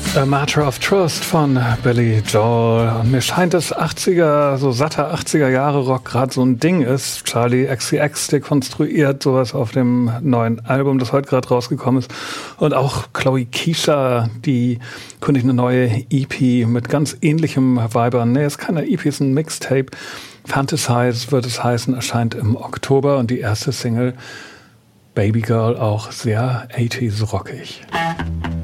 A Matter of Trust von Billy Joel. Und mir scheint, dass 80er, so satter 80er Jahre Rock gerade so ein Ding ist. Charlie XCX dekonstruiert sowas auf dem neuen Album, das heute gerade rausgekommen ist. Und auch Chloe Keisha, die kündigt eine neue EP mit ganz ähnlichem Vibe an. Nee, ist keine EP, ist ein Mixtape. Fantasize wird es heißen, erscheint im Oktober. Und die erste Single, Baby Girl, auch sehr 80s rockig.